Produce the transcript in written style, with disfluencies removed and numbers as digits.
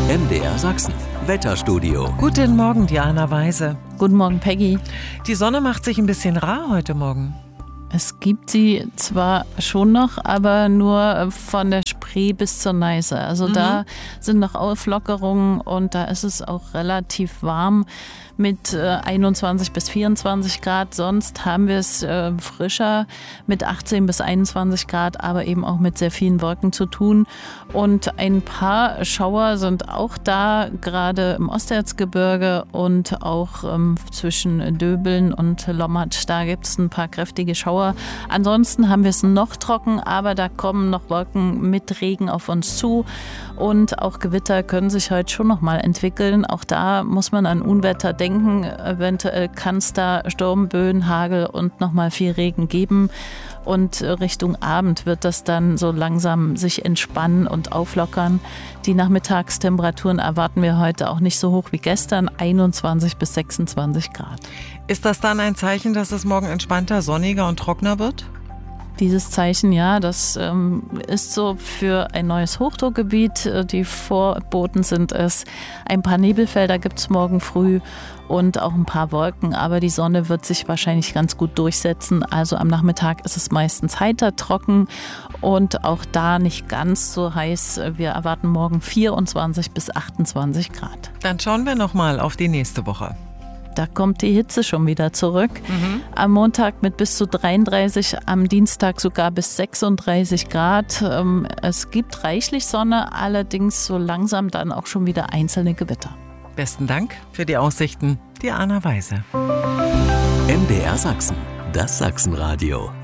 MDR Sachsen. Wetterstudio. Guten Morgen, Diana Weise. Guten Morgen, Peggy. Die Sonne macht sich ein bisschen rar heute Morgen. Es gibt sie zwar schon noch, aber nur von der Spree bis zur Neiße. Also da sind noch Auflockerungen und da ist es auch relativ warm mit 21 bis 24 Grad. Sonst haben wir es frischer mit 18 bis 21 Grad, aber eben auch mit sehr vielen Wolken zu tun. Und ein paar Schauer sind auch da, gerade im Osterzgebirge und auch zwischen Döbeln und Lommatsch. Da gibt es ein paar kräftige Schauer. Ansonsten haben wir es noch trocken, aber da kommen noch Wolken mit Regen auf uns zu und auch Gewitter können sich heute schon noch mal entwickeln. Auch da muss man an Unwetter denken. Eventuell kann es da Sturmböen, Hagel und noch mal viel Regen geben. Und Richtung Abend wird das dann so langsam sich entspannen und auflockern. Die Nachmittagstemperaturen erwarten wir heute auch nicht so hoch wie gestern, 21 bis 26 Grad. Ist das dann ein Zeichen, dass es morgen entspannter, sonniger und trockener wird? Dieses Zeichen, ja, das ist so für ein neues Hochdruckgebiet. Die Vorboten sind es. Ein paar Nebelfelder gibt es morgen früh und auch ein paar Wolken, aber die Sonne wird sich wahrscheinlich ganz gut durchsetzen. Also am Nachmittag ist es meistens heiter, trocken und auch da nicht ganz so heiß. Wir erwarten morgen 24 bis 28 Grad. Dann schauen wir noch mal auf die nächste Woche. Da kommt die Hitze schon wieder zurück. Am Montag mit bis zu 33, am Dienstag sogar bis 36 Grad. Es gibt reichlich Sonne, allerdings so langsam dann auch schon wieder einzelne Gewitter. Besten Dank für die Aussichten, Diana Weise. MDR Sachsen. Das Sachsenradio.